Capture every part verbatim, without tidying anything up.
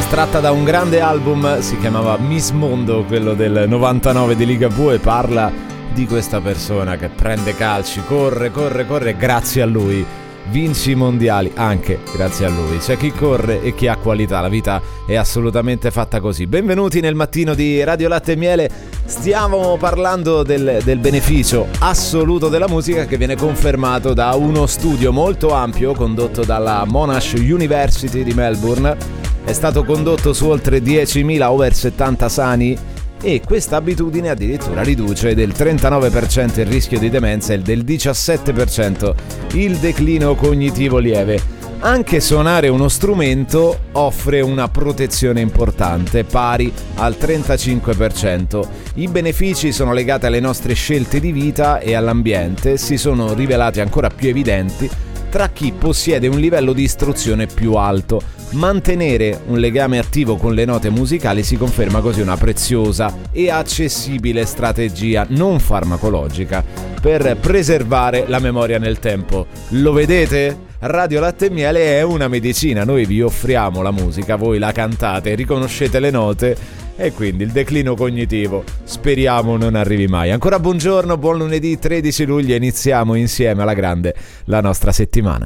tratta da un grande album, si chiamava Miss Mondo, quello del novantanove di Ligabue, e parla di questa persona che prende calci, corre, corre, corre, grazie a lui vinci i mondiali, anche grazie a lui. C'è chi corre e chi ha qualità, la vita è assolutamente fatta così. Benvenuti nel mattino di Radio Latte e Miele. Stiamo parlando del, del beneficio assoluto della musica, che viene confermato da uno studio molto ampio condotto dalla Monash University di Melbourne. È stato condotto su oltre diecimila over settanta sani, e questa abitudine addirittura riduce del trentanove per cento il rischio di demenza e del diciassette per cento il declino cognitivo lieve. Anche suonare uno strumento offre una protezione importante, pari al trentacinque per cento. I benefici sono legati alle nostre scelte di vita e all'ambiente, si sono rivelati ancora più evidenti tra chi possiede un livello di istruzione più alto. Mantenere un legame attivo con le note musicali si conferma così una preziosa e accessibile strategia non farmacologica per preservare la memoria nel tempo. Lo vedete? Radio Latte e Miele è una medicina, noi vi offriamo la musica, voi la cantate, riconoscete le note e quindi il declino cognitivo speriamo non arrivi mai. Ancora buongiorno, buon lunedì tredici luglio, iniziamo insieme alla grande la nostra settimana.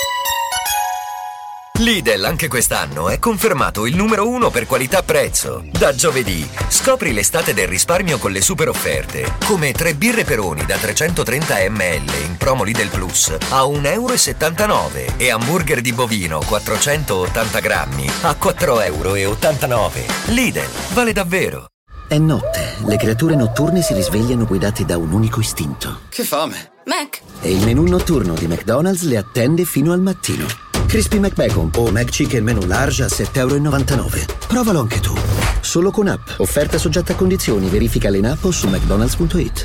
Lidl anche quest'anno è confermato il numero uno per qualità-prezzo. Da giovedì scopri l'estate del risparmio con le super offerte, come tre birre Peroni da trecentotrenta millilitri in promo Lidl Plus a un euro e settantanove e hamburger di bovino quattrocentottanta grammi a quattro euro e ottantanove. Lidl, vale davvero. È notte, le creature notturne si risvegliano guidate da un unico istinto. Che fame! Mac! E il menù notturno di McDonald's le attende fino al mattino. Crispy McBacon o McChicken menù large a sette euro e novantanove. Provalo anche tu. Solo con app. Offerta soggetta a condizioni. Verificale in app o su mcdonalds punto it.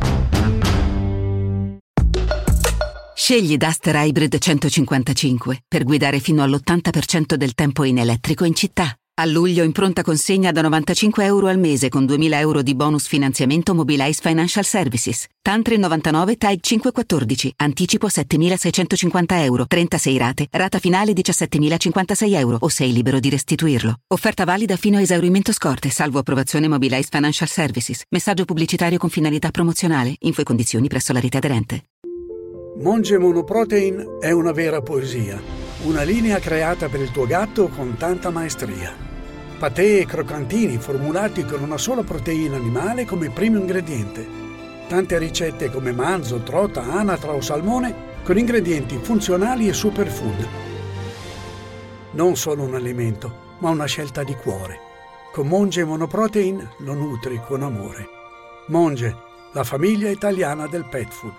Scegli Duster Hybrid centocinquantacinque per guidare fino all'ottanta per cento del tempo in elettrico in città. A luglio in pronta consegna da novantacinque euro al mese con duemila euro di bonus finanziamento Mobilize Financial Services. Tantri novantanove Tag cinquecentoquattordici. Anticipo settemilaseicentocinquanta euro. trentasei rate. Rata finale diciassettemilacinquantasei euro o sei libero di restituirlo. Offerta valida fino a esaurimento scorte, salvo approvazione Mobilize Financial Services. Messaggio pubblicitario con finalità promozionale. Info e condizioni presso la rete aderente. Monge Monoprotein è una vera poesia. Una linea creata per il tuo gatto con tanta maestria. Patè e croccantini formulati con una sola proteina animale come primo ingrediente. Tante ricette come manzo, trota, anatra o salmone con ingredienti funzionali e superfood. Non solo un alimento, ma una scelta di cuore. Con Monge Monoprotein lo nutri con amore. Monge, la famiglia italiana del pet food.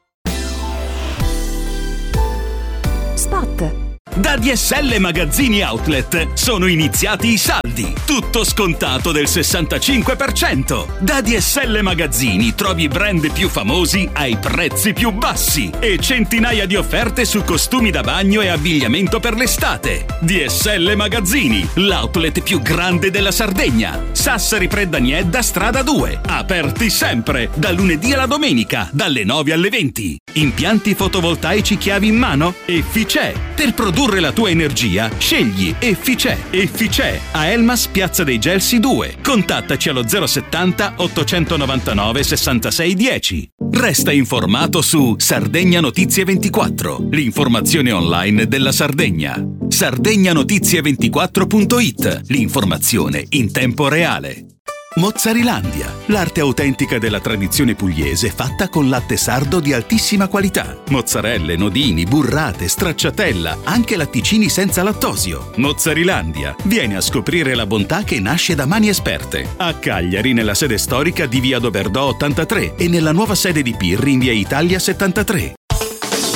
Spot. Da D S L Magazzini Outlet sono iniziati i saldi, tutto scontato del sessantacinque per cento. Da D S L Magazzini trovi i brand più famosi ai prezzi più bassi e centinaia di offerte su costumi da bagno e abbigliamento per l'estate. D S L Magazzini, l'outlet più grande della Sardegna. Sassari Preddaniedda strada due, aperti sempre, da lunedì alla domenica, dalle nove alle venti. Impianti fotovoltaici chiavi in mano? Efficè. Per produrre la tua energia, scegli Efficè. Efficè a Elmas, Piazza dei Gelsi due. Contattaci allo zero settanta ottocentonovantanove sessantasei dieci. Resta informato su Sardegna Notizie ventiquattro, l'informazione online della Sardegna. sardegna notizie ventiquattro punto it, l'informazione in tempo reale. Mozzarilandia, l'arte autentica della tradizione pugliese fatta con latte sardo di altissima qualità. Mozzarelle, nodini, burrate, stracciatella, anche latticini senza lattosio. Mozzarilandia, vieni a scoprire la bontà che nasce da mani esperte. A Cagliari, nella sede storica di via Doberdò ottantatré e nella nuova sede di Pirri in via Italia settantatré.